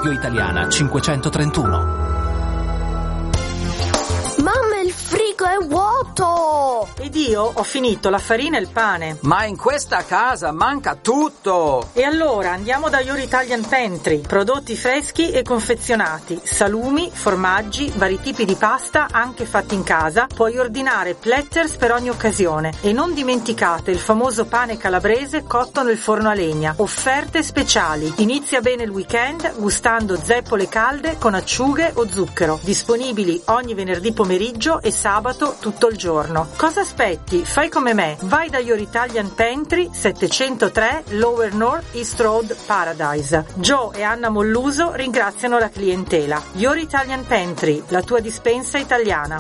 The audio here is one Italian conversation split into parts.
Via Italiana 531. Mamma, il frigo è vuoto! Ed io ho finito la farina e il pane. Ma in questa casa manca tutto! E allora andiamo da Your Italian Pantry. Prodotti freschi e confezionati, salumi, formaggi, vari tipi di pasta anche fatti in casa. Puoi ordinare platters per ogni occasione. E non dimenticate il famoso pane calabrese cotto nel forno a legna. Offerte speciali. Inizia bene il weekend gustando zeppole calde con acciughe o zucchero. Disponibili ogni venerdì pomeriggio e sabato tutto il giorno. Cosa aspetti? Fai come me. Vai da Your Italian Pantry, 703 Lower North East Road, Paradise. Joe e Anna Molluso ringraziano la clientela. Your Italian Pantry, la tua dispensa italiana.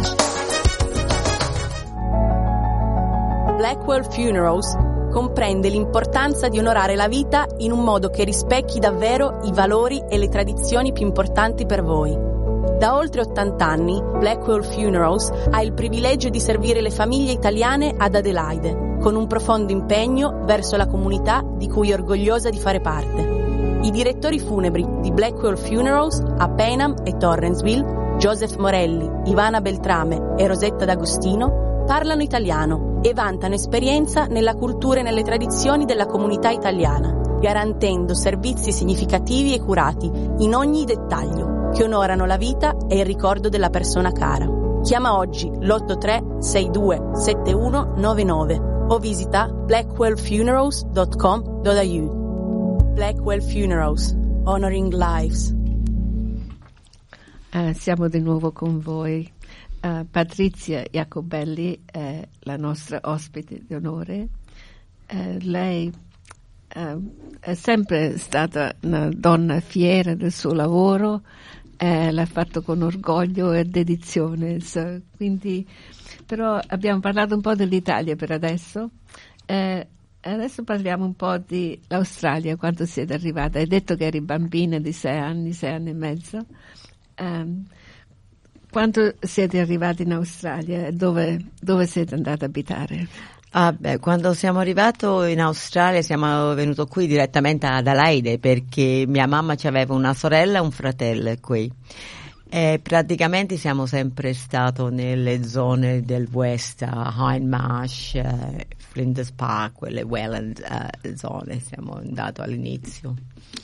Blackwell Funerals comprende l'importanza di onorare la vita in un modo che rispecchi davvero i valori e le tradizioni più importanti per voi. Da oltre 80 anni, Blackwell Funerals ha il privilegio di servire le famiglie italiane ad Adelaide, con un profondo impegno verso la comunità di cui è orgogliosa di fare parte. I direttori funebri di Blackwell Funerals a Payneham e Torrensville, Joseph Morelli, Ivana Beltrame e Rosetta D'Agostino, parlano italiano e vantano esperienza nella cultura e nelle tradizioni della comunità italiana, garantendo servizi significativi e curati in ogni dettaglio, che onorano la vita e il ricordo della persona cara. Chiama oggi l'83 62 7199 o visita blackwellfunerals.com.au. Blackwell Funerals, honoring lives. Siamo di nuovo con voi. Patrizia Jacobelli è la nostra ospite di onore. Lei è sempre stata una donna fiera del suo lavoro, l'ha fatto con orgoglio e dedizione, quindi, però abbiamo parlato un po' dell'Italia per adesso. Adesso parliamo un po' dell'Australia. Quando siete arrivata? Hai detto che eri bambina di 6 anni e mezzo. Quando siete arrivati in Australia? Dove siete andati ad abitare? Quando siamo arrivati in Australia siamo venuti qui direttamente ad Adelaide perché mia mamma aveva una sorella e un fratello qui. E praticamente siamo sempre stati nelle zone del West, Hindmarsh, Flinders Park, quelle Welland zone, siamo andati all'inizio.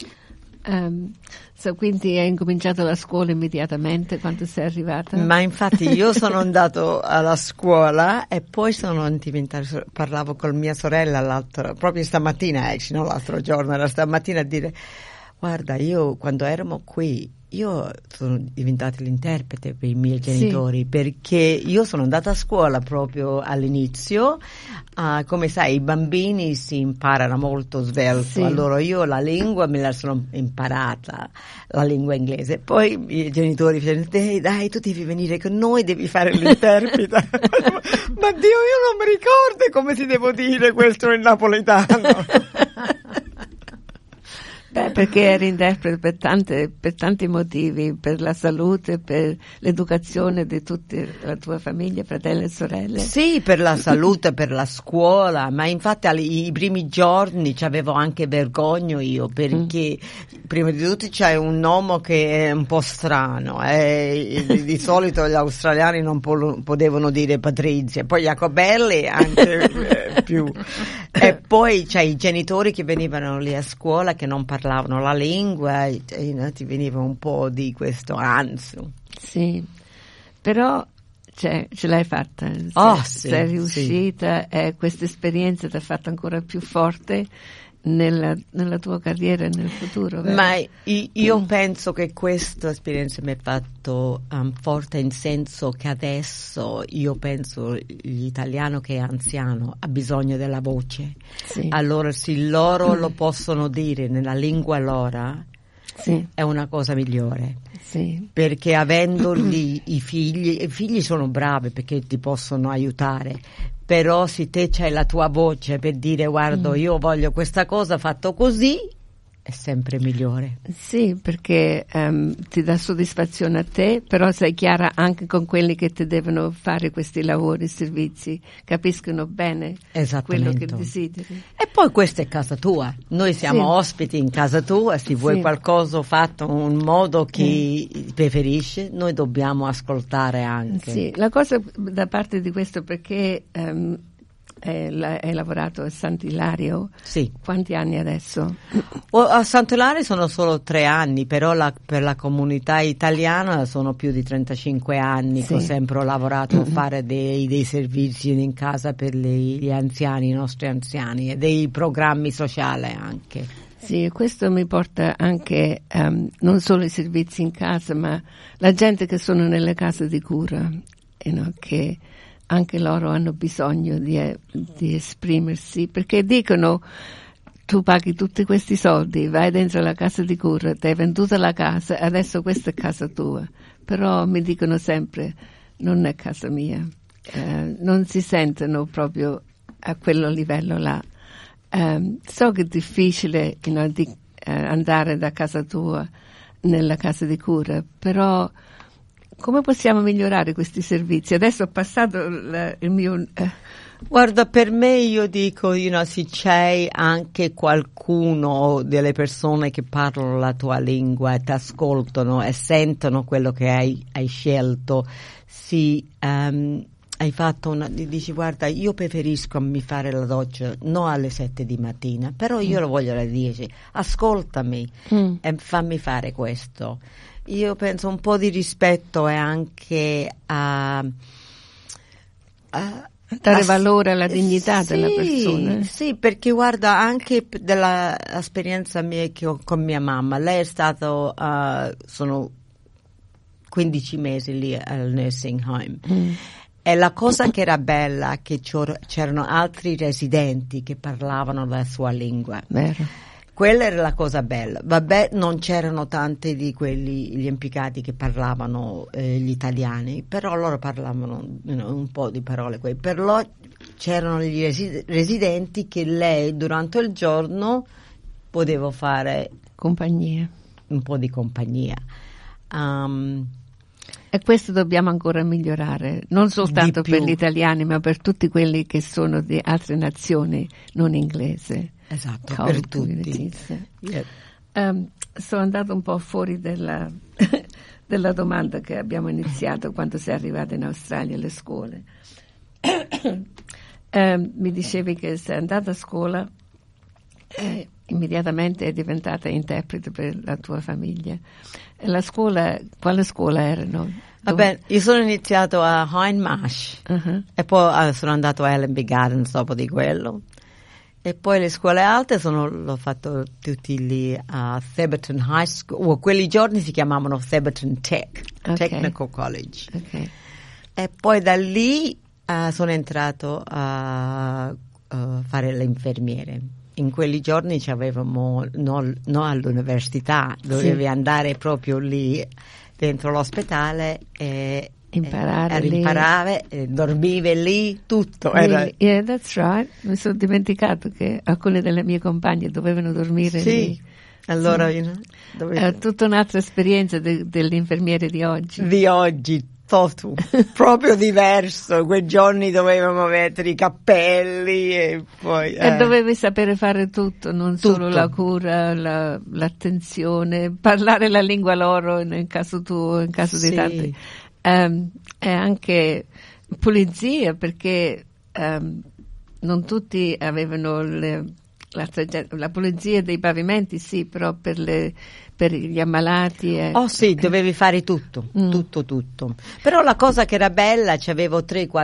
Quindi hai incominciato la scuola immediatamente quando sei arrivata? Ma infatti io sono andato alla scuola e poi parlavo con mia sorella proprio stamattina, non l'altro giorno, era stamattina, a dire: guarda, io quando eravamo qui io sono diventata l'interprete per i miei genitori, perché io sono andata a scuola proprio all'inizio. Come sai, i bambini si imparano molto svelto, allora io la lingua me la sono imparata, la lingua inglese. Poi i miei genitori dicevano: dai, tu devi venire con noi, devi fare l'interprete. Ma Dio, io non mi ricordo come si devo dire questo in napoletano. Perché eri interprete per tanti motivi, per la salute, per l'educazione di tutta la tua famiglia, fratelli e sorelle. Sì, per la salute, per la scuola, ma infatti i primi giorni c'avevo anche vergogna io, perché prima di tutto c'è un nome che è un po' strano, di solito gli australiani non potevano dire Patrizia, poi Jacobelli anche più. E poi c'è i genitori che venivano lì a scuola che non parlavano la lingua e ti veniva un po' di questo ansia. Sì, però ce l'hai fatta, sei riuscita e questa esperienza ti ha fatto ancora più forte nella tua carriera e nel futuro, vero? Ma io penso che questa esperienza mi ha fatto forte, in senso che adesso io penso l'italiano che è anziano ha bisogno della voce, allora se loro lo possono dire nella lingua loro è una cosa migliore, perché avendoli i figli sono bravi perché ti possono aiutare, però se te c'hai la tua voce per dire: guarda, io voglio questa cosa fatto così, è sempre migliore. Sì, perché ti dà soddisfazione a te, però sei chiara anche con quelli che ti devono fare questi lavori, servizi, capiscono bene quello che desideri. E poi questa è casa tua, noi siamo ospiti in casa tua, se vuoi qualcosa fatto in un modo che preferisci, noi dobbiamo ascoltare anche. Sì, la cosa da parte di questo, perché hai lavorato a Sant'Ilario? Sì. Quanti anni adesso? A Sant'Ilario sono solo 3 anni, però per la comunità italiana sono più di 35 anni che ho sempre lavorato a fare dei servizi in casa per gli anziani, i nostri anziani, e dei programmi sociali anche. Sì, questo mi porta anche non solo i servizi in casa, ma la gente che sono nelle case di cura, che anche loro hanno bisogno di esprimersi, perché dicono: tu paghi tutti questi soldi, vai dentro la casa di cura, ti hai venduta la casa, adesso questa è casa tua. Però mi dicono sempre: non è casa mia, non si sentono proprio a quello livello là. So che è difficile andare da casa tua nella casa di cura, però come possiamo migliorare questi servizi? Adesso ho passato il mio... Guarda, per me io dico, se c'è anche qualcuno delle persone che parlano la tua lingua e ti ascoltano e sentono quello che hai scelto, hai fatto dici: guarda, io preferisco mi fare la doccia non alle 7 di mattina, però io lo voglio alle 10, ascoltami e fammi fare questo. Io penso un po' di rispetto è anche dare valore alla dignità della persona. Sì, perché guarda, anche dell'esperienza mia che ho con mia mamma, lei è stato sono 15 mesi lì al nursing home. E la cosa che era bella è che c'erano altri residenti che parlavano la sua lingua. Vero. Quella era la cosa bella. Vabbè, non c'erano tanti di gli impiegati che parlavano gli italiani, però loro parlavano un po' di parole. Però c'erano gli residenti che lei durante il giorno poteva fare compagnia, un po' di compagnia. E questo dobbiamo ancora migliorare, non soltanto per gli italiani, ma per tutti quelli che sono di altre nazioni non inglese. Esatto, per tutti. Sono andato un po' fuori della domanda che abbiamo iniziato quando sei arrivata in Australia alle scuole. Mi dicevi che sei andata a scuola e immediatamente è diventata interprete per la tua famiglia. La scuola, quale scuola erano? Vabbè, io sono iniziato a Hindmarsh e poi sono andato a Allenby Gardens dopo di quello. E poi le scuole alte l'ho fatto tutti lì a Theberton High School, quelli giorni si chiamavano Theberton Technical College. Okay. E poi da lì sono entrato a fare l'infermiere. In quelli giorni avevamo non all'università, dovevi andare proprio lì dentro l'ospedale e imparare, dormivi lì, tutto. Yeah, that's right. Mi sono dimenticato che alcune delle mie compagne dovevano dormire lì. Allora è tutta un'altra esperienza dell'infermiere di oggi. Di oggi, proprio diverso. Quei giorni dovevamo mettere i cappelli e poi... E dovevi sapere fare tutto, non solo la cura, l'attenzione, parlare la lingua loro in caso tuo, in caso di tanti. E anche pulizia, perché non tutti avevano la pulizia dei pavimenti, sì, però per gli ammalati dovevi fare tutto. Però la cosa che era bella, c'avevo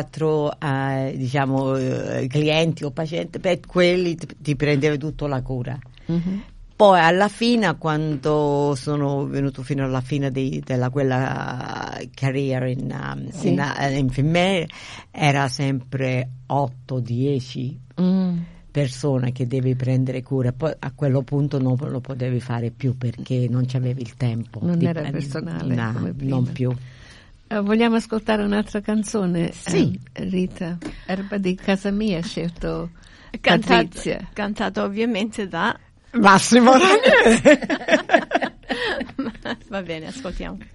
3-4 clienti o pazienti, per quelli ti prendeva tutta la cura. Poi alla fine, quando sono venuto fino alla fine della quella carriera in infermiere, era sempre 8-10 persone che devi prendere cura. Poi a quello punto non lo potevi fare più perché non c'avevi il tempo. Non era personale come prima. Non più. Vogliamo ascoltare un'altra canzone? Sì. Rita, Erba di casa mia, scelto Patrizia. Cantato ovviamente da Massimo Ranieri. Va bene, ascoltiamo.